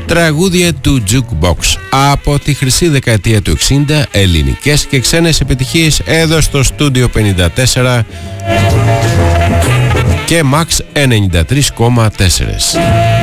Τραγούδια του Jukebox από τη χρυσή δεκαετία του 60, ελληνικές και ξένες επιτυχίες εδώ στο Studio 54 και Max 93,4.